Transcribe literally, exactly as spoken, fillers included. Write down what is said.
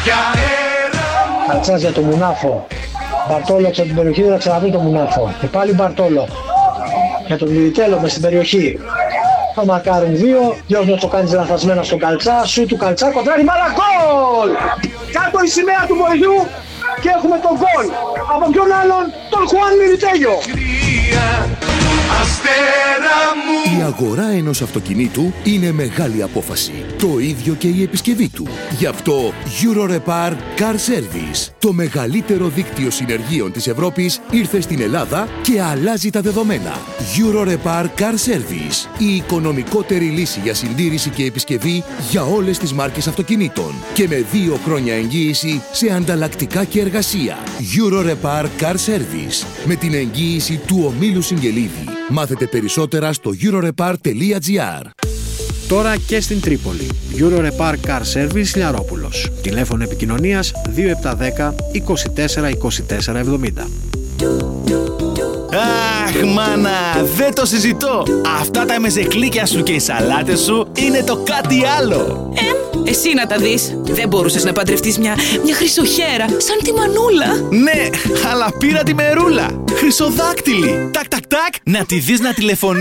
Καλτσάς για το Μουνάφο. Μπαρτόλο από την περιοχή να ξαναδεί το Μουνάφο. Και πάλι Μπαρτόλο. Για τον Μιλιτέλο μες στην περιοχή. Θα μαρκάρουν δύο. Διώχνει το κάνει λαθασμένα στον Καλτσά. Σου του Καλτσά κοντράρει μπάλα. Γκολ! Κάτω η σημαία του βοηθού και έχουμε τον γκολ. Από ποιον άλλον? Τον Χουάν Μιλιτέλο. Η αγορά ενός αυτοκινήτου είναι μεγάλη απόφαση. Το ίδιο και η επισκευή του. Γι' αυτό Eurorepar Car Service, το μεγαλύτερο δίκτυο συνεργείων της Ευρώπης, ήρθε στην Ελλάδα και αλλάζει τα δεδομένα. Eurorepar Car Service, η οικονομικότερη λύση για συντήρηση και επισκευή για όλες τις μάρκες αυτοκινήτων και με δύο χρόνια εγγύηση σε ανταλλακτικά και εργασία. Eurorepar Car Service, με την εγγύηση του ομίλου Συγγελίδη. Μάθετε περισσότερα στο eurorepar τελεία gr. Τώρα και στην Τρίπολη. Eurorepar Car Service Λιαρόπουλος. Τηλέφωνο επικοινωνίας δύο επτά ένα μηδέν είκοσι τέσσερα είκοσι τέσσερα εβδομήντα. Αχ, μάνα, δεν το συζητώ. Αυτά τα μεζεκλίκια σου και οι σαλάτες σου είναι το κάτι άλλο. Ε, εσύ να τα δεις. Δεν μπορούσες να παντρευτείς μια, μια χρυσοχέρα σαν τη Μανούλα? Ναι, αλλά πήρα τη μερούλα. Χρυσοδάκτυλη. Τακ, τακ, τακ, να τη δεις να τηλεφωνεί.